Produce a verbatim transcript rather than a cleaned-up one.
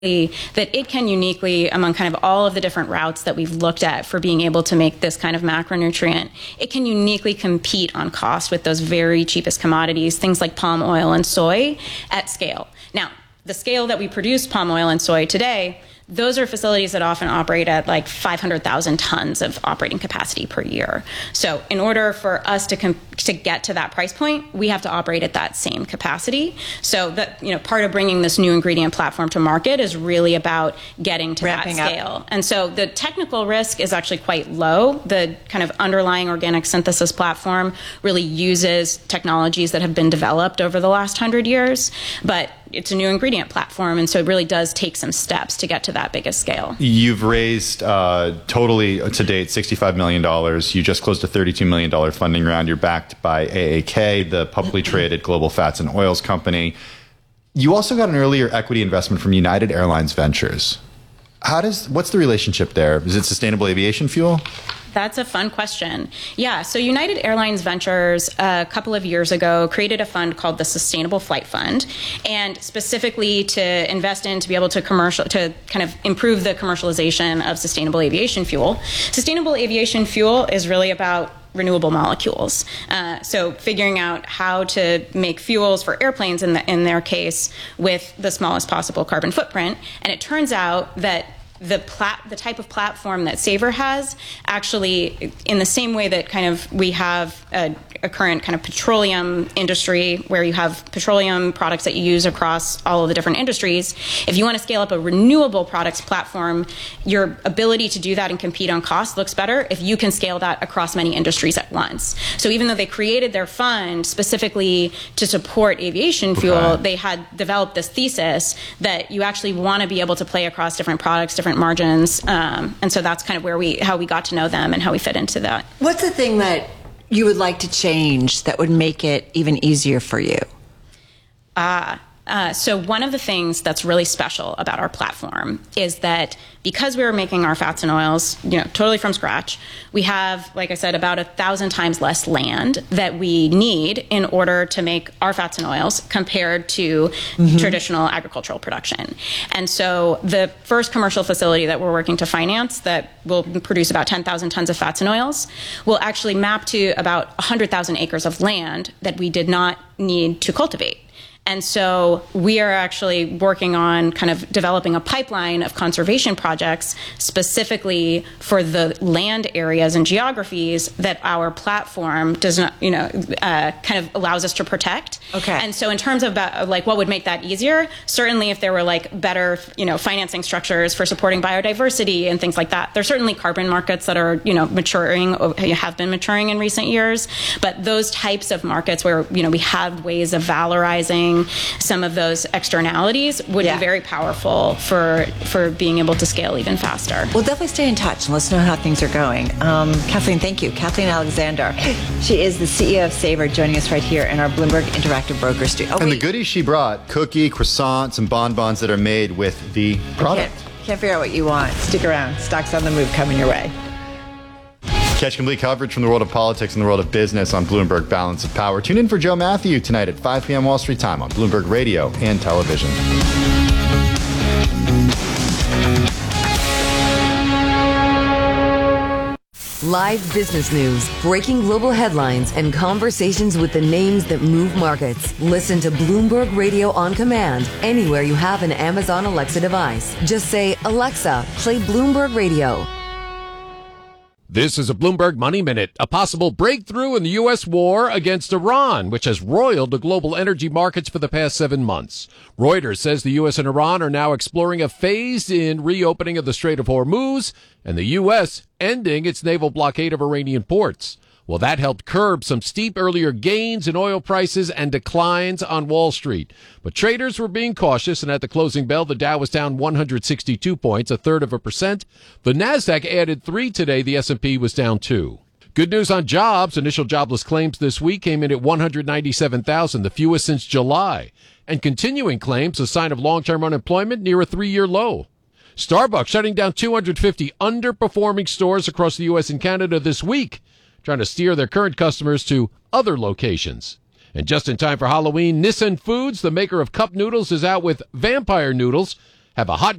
that it can uniquely, among kind of all of the different routes that we've looked at for being able to make this kind of macronutrient, it can uniquely compete on cost with those very cheapest commodities, things like palm oil and soy, at scale. Now, the scale that we produce palm oil and soy today, those are facilities that often operate at like five hundred thousand tons of operating capacity per year. So in order for us to com- to get to that price point, we have to operate at that same capacity. So that, you know, part of bringing this new ingredient platform to market is really about getting to Ramping that scale. up. And so the technical risk is actually quite low. The kind of underlying organic synthesis platform really uses technologies that have been developed over the last hundred years, but it's a new ingredient platform, and so it really does take some steps to get to that biggest scale. You've raised uh, totally to date sixty-five million dollars. You just closed a thirty-two million dollars funding round. You're backed by A A K, the publicly traded global fats and oils company. You also got an earlier equity investment from United Airlines Ventures. How does what's the relationship there? Is it sustainable aviation fuel? That's a fun question. Yeah, so United Airlines Ventures a couple of years ago created a fund called the Sustainable Flight Fund, and specifically to invest in to be able to commercial to kind of improve the commercialization of sustainable aviation fuel. Sustainable aviation fuel is really about renewable molecules. Uh, so figuring out how to make fuels for airplanes in, the, in their case with the smallest possible carbon footprint. And it turns out that the plat- the type of platform that Savor has, actually, in the same way that kind of we have a, a current kind of petroleum industry where you have petroleum products that you use across all of the different industries, if you want to scale up a renewable products platform, your ability to do that and compete on cost looks better if you can scale that across many industries at once. So even though they created their fund specifically to support aviation fuel, okay, they had developed this thesis that you actually want to be able to play across different products, different margins, um, and so that's kind of where we how we got to know them and how we fit into that. What's the thing that you would like to change that would make it even easier for you? Ah. Uh, Uh, so one of the things that's really special about our platform is that because we were making our fats and oils, you know, totally from scratch, we have, like I said, about a thousand times less land that we need in order to make our fats and oils compared to mm-hmm. traditional agricultural production. And so the first commercial facility that we're working to finance that will produce about ten thousand tons of fats and oils will actually map to about one hundred thousand acres of land that we did not need to cultivate. And so we are actually working on kind of developing a pipeline of conservation projects specifically for the land areas and geographies that our platform does not, you know, uh, kind of allows us to protect. Okay. And so in terms of uh, like what would make that easier, certainly if there were like better, you know, financing structures for supporting biodiversity and things like that, there's certainly carbon markets that are, you know, maturing, or have been maturing in recent years. But those types of markets where, you know, we have ways of valorizing some of those externalities would yeah. be very powerful for for being able to scale even faster. We'll definitely stay in touch and let's know how things are going. Um, Kathleen, thank you. Kathleen Alexander. She is the C E O of Savor, joining us right here in our Bloomberg Interactive Broker Studio. Oh, and wait. the goodies she brought, cookie, croissants, and bonbons that are made with the product. Can't, can't figure out what you want. Stick around. Stocks on the move coming your way. Catch complete coverage from the world of politics and the world of business on Bloomberg Balance of Power. Tune in for Joe Matthew tonight at five p.m. Wall Street time on Bloomberg Radio and television. Live business news, breaking global headlines, and conversations with the names that move markets. Listen to Bloomberg Radio on command anywhere you have an Amazon Alexa device. Just say, Alexa, play Bloomberg Radio. This is a Bloomberg Money Minute. A possible breakthrough in the U S war against Iran, which has roiled the global energy markets for the past seven months. Reuters says the U S and Iran are now exploring a phased-in reopening of the Strait of Hormuz, and the U S ending its naval blockade of Iranian ports. Well, that helped curb some steep earlier gains in oil prices and declines on Wall Street. But traders were being cautious, and at the closing bell, the Dow was down one hundred sixty-two points, a third of a percent. The Nasdaq added three today. The S and P was down two. Good news on jobs. Initial jobless claims this week came in at one hundred ninety-seven thousand, the fewest since July. And continuing claims, a sign of long-term unemployment near a three-year low. Starbucks shutting down two hundred fifty underperforming stores across the U S and Canada this week, trying to steer their current customers to other locations. And just in time for Halloween, Nissin Foods, the maker of cup noodles, is out with vampire noodles, Have a hot